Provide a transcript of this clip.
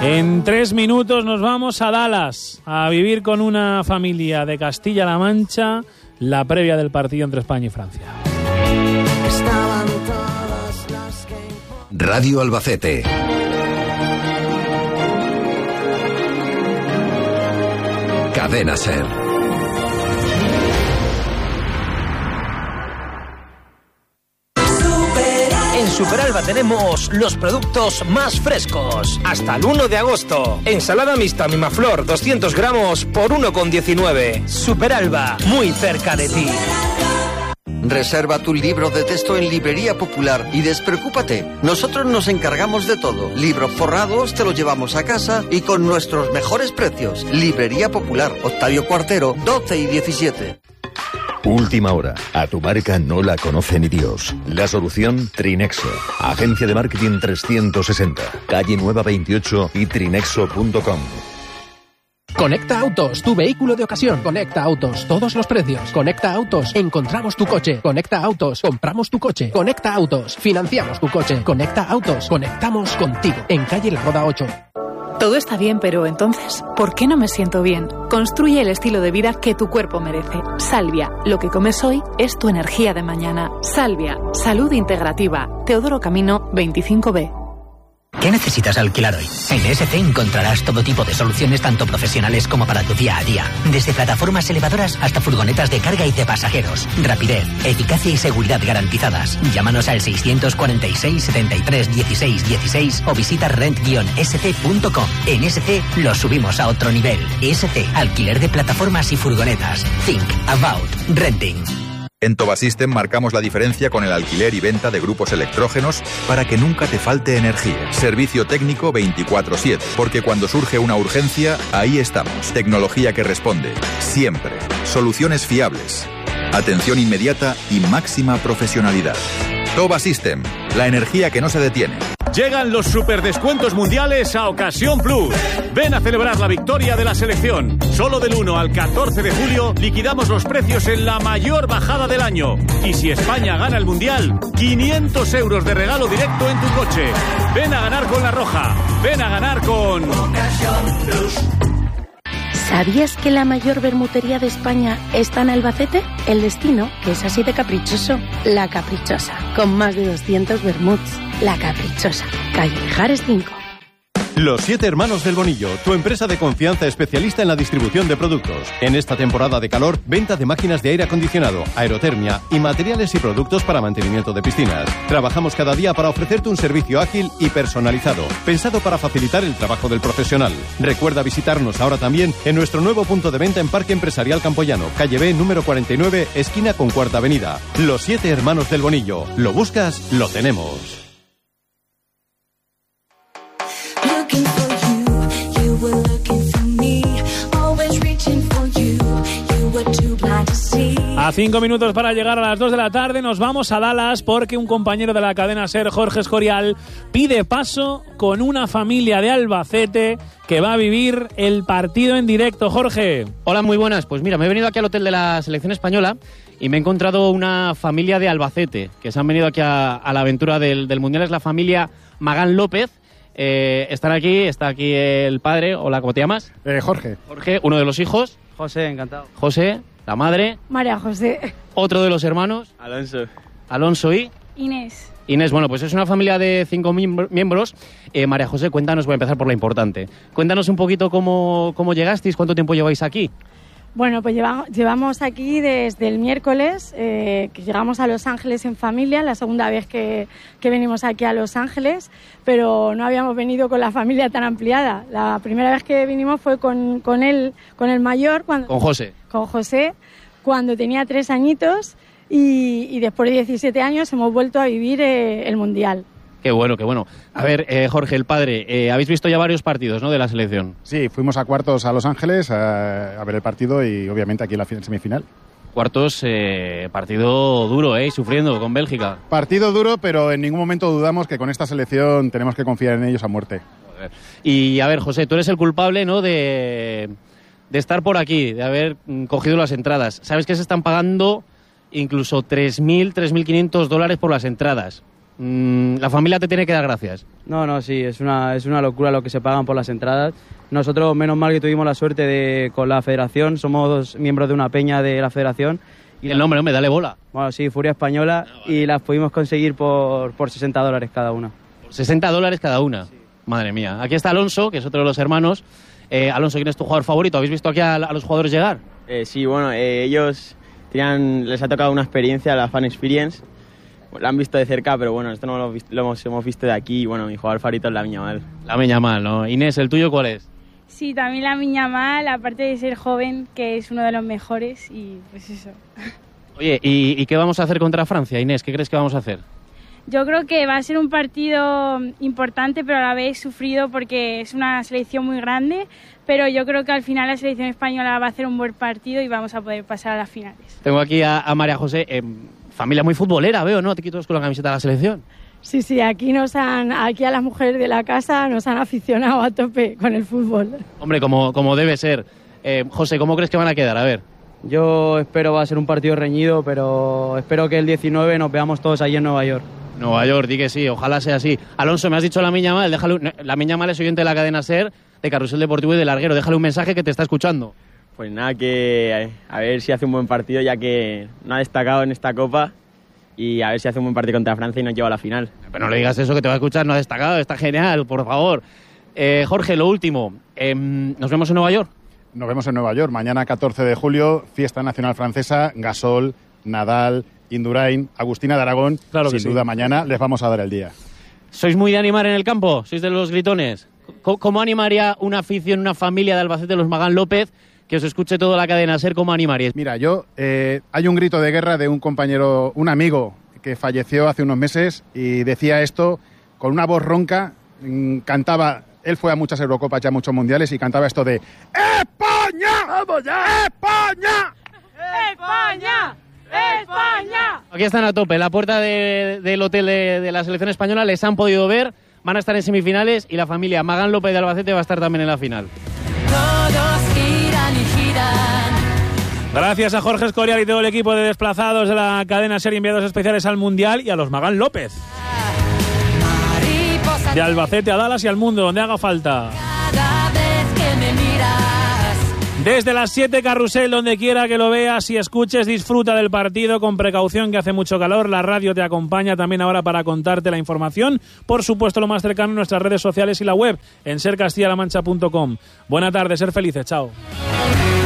En 3 minutos nos vamos a Dallas a vivir con una familia de Castilla-La Mancha la previa del partido entre España y Francia. Radio Albacete. Cadena SER. En Superalba tenemos los productos más frescos. Hasta el 1 de agosto. Ensalada mixta Mimaflor, 200 gramos por 1,19. Superalba, muy cerca de ti. Reserva tu libro de texto en Librería Popular y despreocúpate. Nosotros nos encargamos de todo. Libros forrados te los llevamos a casa y con nuestros mejores precios. Librería Popular, Octavio Cuartero, 12 y 17. Última hora. A tu marca no la conoce ni Dios. La solución, Trinexo. Agencia de Marketing 360. Calle Nueva 28 y trinexo.com. Conecta Autos, tu vehículo de ocasión. Conecta Autos, todos los precios. Conecta Autos, encontramos tu coche. Conecta Autos, compramos tu coche. Conecta Autos, financiamos tu coche. Conecta Autos, conectamos contigo. En calle La Roda 8. Todo está bien, pero entonces, ¿por qué no me siento bien? Construye el estilo de vida que tu cuerpo merece. Salvia, lo que comes hoy es tu energía de mañana. Salvia, salud integrativa. Teodoro Camino, 25B. ¿Qué necesitas alquilar hoy? En ESC encontrarás todo tipo de soluciones tanto profesionales como para tu día a día. Desde plataformas elevadoras hasta furgonetas de carga y de pasajeros. Rapidez, eficacia y seguridad garantizadas. Llámanos al 646 73 16 16 o visita rent-sc.com. En ESC lo subimos a otro nivel. ESC, alquiler de plataformas y furgonetas. Think about renting. En Tobasystem marcamos la diferencia con el alquiler y venta de grupos electrógenos para que nunca te falte energía. Servicio técnico 24/7, porque cuando surge una urgencia, ahí estamos. Tecnología que responde, siempre. Soluciones fiables, atención inmediata y máxima profesionalidad. Tobasystem, la energía que no se detiene. Llegan los superdescuentos mundiales a Ocasión Plus. Ven a celebrar la victoria de la selección. Solo del 1 al 14 de julio liquidamos los precios en la mayor bajada del año. Y si España gana el Mundial, 500 euros de regalo directo en tu coche. Ven a ganar con La Roja. Ven a ganar con Ocasión Plus. ¿Sabías que la mayor bermutería de España está en Albacete? El destino, que es así de caprichoso. La Caprichosa, con más de 200 bermuds. La Caprichosa, calle Mijares 5. Los 7 Hermanos del Bonillo, tu empresa de confianza especialista en la distribución de productos. En esta temporada de calor, venta de máquinas de aire acondicionado, aerotermia y materiales y productos para mantenimiento de piscinas. Trabajamos cada día para ofrecerte un servicio ágil y personalizado, pensado para facilitar el trabajo del profesional. Recuerda visitarnos ahora también en nuestro nuevo punto de venta en Parque Empresarial Campoyano, calle B, número 49, esquina con Cuarta Avenida. Los 7 Hermanos del Bonillo. ¿Lo buscas? Lo tenemos. A 5 minutos para llegar a las 2 de la tarde nos vamos a Dallas porque un compañero de la cadena SER, Jorge Escorial, pide paso con una familia de Albacete que va a vivir el partido en directo. Jorge. Hola, muy buenas. Pues mira, me he venido aquí al hotel de la selección española y me he encontrado una familia de Albacete que se han venido aquí a la aventura del Mundial. Es la familia Magán López. Está aquí el padre. Hola, ¿cómo te llamas? Jorge. Jorge, uno de los hijos. José, encantado. José, la madre. María José. Otro de los hermanos. Alonso. Alonso y... Inés. Inés, bueno, pues es una familia de 5 miembros. María José, cuéntanos, voy a empezar por la importante. Cuéntanos un poquito cómo llegasteis, cuánto tiempo lleváis aquí. Bueno, pues llevamos aquí desde el miércoles, que llegamos a Los Ángeles en familia, la segunda vez que venimos aquí a Los Ángeles, pero no habíamos venido con la familia tan ampliada. La primera vez que vinimos fue con el mayor. Con José. Con José, cuando tenía 3 añitos y después de 17 años hemos vuelto a vivir el Mundial. Qué bueno, qué bueno. A ver, Jorge, el padre, habéis visto ya varios partidos, ¿no?, de la selección. Sí, fuimos a cuartos a Los Ángeles a ver el partido y obviamente aquí en la semifinal. Cuartos, partido duro, sufriendo con Bélgica. Partido duro, pero en ningún momento dudamos que con esta selección tenemos que confiar en ellos a muerte. Y a ver, José, tú eres el culpable, ¿no?, de estar por aquí, de haber cogido las entradas. ¿Sabes que se están pagando incluso $3.000, $3.500 por las entradas? La familia te tiene que dar gracias. No, sí, es una locura lo que se pagan por las entradas. Nosotros, menos mal que tuvimos la suerte con la federación, somos miembros de una peña de la federación. Y el nombre, hombre, dale bola. Bueno, sí, Furia Española, y las pudimos conseguir por $60 cada una. $60 cada una. Sí. Madre mía. Aquí está Alonso, que es otro de los hermanos. Alonso, ¿quién es tu jugador favorito? ¿Habéis visto aquí a los jugadores llegar? Sí, bueno, ellos les ha tocado una experiencia, la Fan Experience. La han visto de cerca, pero bueno, esto no lo hemos visto de aquí. Y bueno, mi jugador favorito es Lamine Yamal. Lamine Yamal, ¿no? Inés, ¿el tuyo cuál es? Sí, también Lamine Yamal, aparte de ser joven, que es uno de los mejores, y pues eso. Oye, ¿y qué vamos a hacer contra Francia, Inés? ¿Qué crees que vamos a hacer? Yo creo que va a ser un partido importante, pero a la vez sufrido, porque es una selección muy grande, pero yo creo que al final la selección española va a hacer un buen partido y vamos a poder pasar a las finales. Tengo aquí a María José, familia muy futbolera, veo, ¿no? Te quitas con la camiseta de la selección. Sí, aquí a las mujeres de la casa nos han aficionado a tope con el fútbol. Hombre, como debe ser. José, ¿cómo crees que van a quedar? A ver. Yo espero va a ser un partido reñido, pero espero que el 19 nos veamos todos allí en Nueva York. Nueva York, di que sí, ojalá sea así. Alonso, me has dicho Lamine Yamal, Lamine Yamal es oyente de la cadena SER, de Carrusel Deportivo y de Larguero. Déjale un mensaje que te está escuchando. Pues nada, que a ver si hace un buen partido, ya que no ha destacado en esta Copa, y a ver si hace un buen partido contra Francia y nos lleva a la final. Pero no le digas eso, que te va a escuchar, no ha destacado, está genial, por favor. Jorge, lo último, ¿nos vemos en Nueva York? Nos vemos en Nueva York, mañana 14 de julio, fiesta nacional francesa, Gasol, Nadal, Indurain, Agustina de Aragón. Claro, sin duda, mañana les vamos a dar el día. ¿Sois muy de animar en el campo? ¿Sois de los gritones? ¿Cómo animaría una afición, una familia de Albacete, los Magán López, que os escuche toda la cadena SER? ¿Cómo animaríais? Mira, hay un grito de guerra de un compañero, un amigo que falleció hace unos meses y decía esto con una voz ronca, cantaba, él fue a muchas Eurocopas y a muchos mundiales y cantaba esto de ¡España! ¡Vamos ya! ¡España! ¡España! ¡España! Aquí están a tope, la puerta del hotel de la selección española, les han podido ver, van a estar en semifinales y la familia Magán López de Albacete va a estar también en la final. Todos giran y giran. Gracias a Jorge Escorial y todo el equipo de desplazados de la cadena SER, enviados especiales al Mundial, y a los Magán López. De Albacete a Dallas y al mundo, donde haga falta. Cada vez que me miras. Desde las 7, Carrusel, donde quiera que lo veas y escuches, disfruta del partido con precaución, que hace mucho calor. La radio te acompaña también ahora para contarte la información. Por supuesto, lo más cercano en nuestras redes sociales y la web en sercastillalamancha.com. Buena tarde, ser felices, chao.